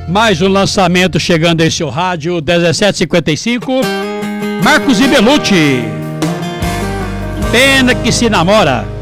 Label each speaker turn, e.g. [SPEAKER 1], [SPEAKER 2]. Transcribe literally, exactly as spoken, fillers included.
[SPEAKER 1] Mais um lançamento chegando em seu rádio, dezessete e cinquenta e cinco. Marcos e Belucci. Pena que se namora.